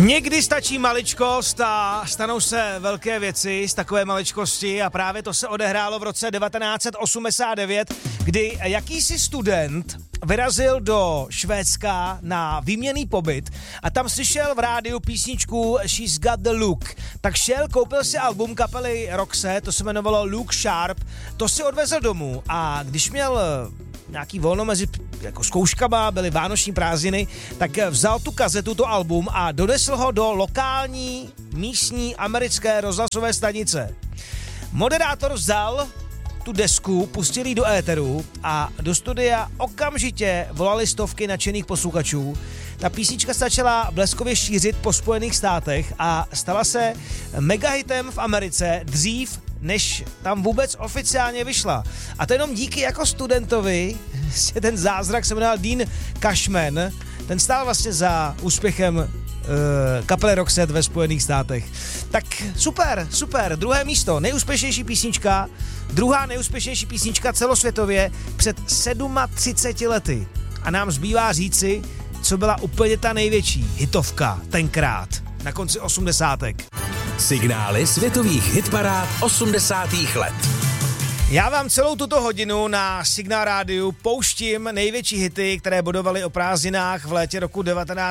Někdy stačí maličkost a stanou se velké věci z takové maličkosti a právě to se odehrálo v roce 1989, kdy jakýsi student vyrazil do Švédska na výměnný pobyt a tam slyšel v rádiu písničku She's Got the Look. Tak šel, koupil si album kapely Roxette, to se jmenovalo Look Sharp, to si odvezl domů a když měl nějaký volno mezi jako zkouškama, byly vánoční prázdniny, tak vzal tu kazetu, to album a donesl ho do lokální místní americké rozhlasové stanice. Moderátor vzal tu desku, pustil ji do éteru a do studia okamžitě volali stovky nadšených posluchačů. Ta písnička se začala bleskově šířit po Spojených státech a stala se megahitem v Americe dřív, než tam vůbec oficiálně vyšla. A to jenom díky jako studentovi, ten zázrak se jmenoval Dean Cashman, ten stál vlastně za úspěchem kapely Roxette ve Spojených státech. Tak super, druhé místo, nejúspěšnější písnička, druhá nejúspěšnější písnička celosvětově před 37 lety. A nám zbývá říci, co byla úplně ta největší hitovka tenkrát, na konci 80. Signály světových hitparád 80. let. Já vám celou tuto hodinu na Signál rádiu pouštím největší hity, které bodovaly o prázdninách v létě roku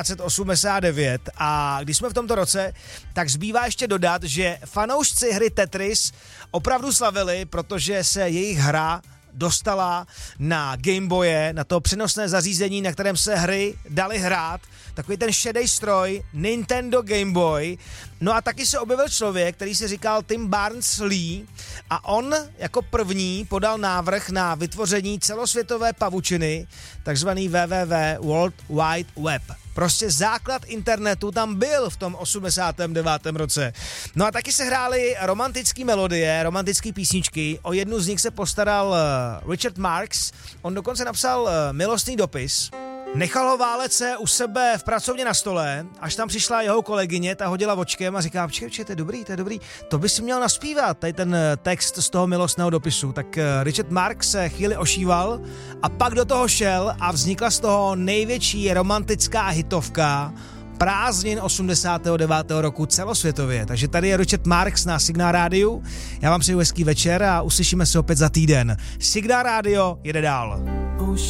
1989 a když jsme v tomto roce, tak zbývá ještě dodat, že fanoušci hry Tetris opravdu slavili, protože se jejich hra dostala na Game Boye, na to přenosné zařízení, na kterém se hry daly hrát, takový ten šedej stroj Nintendo Game Boy. No a taky se objevil člověk, který se říkal Tim Berners-Lee a on jako první podal návrh na vytvoření celosvětové pavučiny, takzvaný www World Wide Web. Prostě základ internetu tam byl v tom 89. roce. No a taky se hrály romantické melodie, romantické písničky. O jednu z nich se postaral Richard Marx. On dokonce napsal milostný dopis. Nechal ho válet se u sebe v pracovně na stole, až tam přišla jeho kolegyně, ta hodila očkem a říká, počkej, to je dobrý, to by si měl naspívat, tady ten text z toho milostného dopisu. Tak Richard Marx se chvíli ošíval a pak do toho šel a vznikla z toho největší romantická hitovka prázdnin 89. roku celosvětově. Takže tady je Richard Marx na Signál rádiu. Já vám přeju hezký večer a uslyšíme se opět za týden. Signál rádio jede dál.